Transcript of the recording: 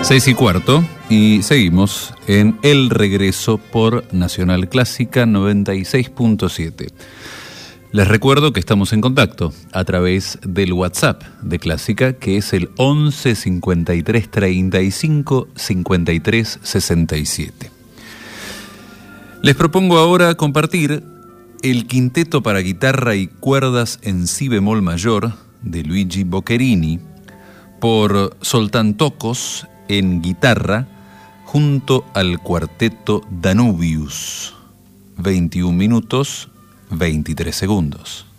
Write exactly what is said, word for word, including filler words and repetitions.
Seis y cuarto, y seguimos en El Regreso por Nacional Clásica noventa y seis punto siete. Les recuerdo que estamos en contacto a través del WhatsApp de Clásica, que es el once cincuenta y tres treinta y cinco cincuenta y tres sesenta y siete. Les propongo ahora compartir el quinteto para guitarra y cuerdas en si bemol mayor de Luigi Boccherini por Zoltán Tokos en guitarra junto al cuarteto Danubius. veintiún minutos veintitrés segundos.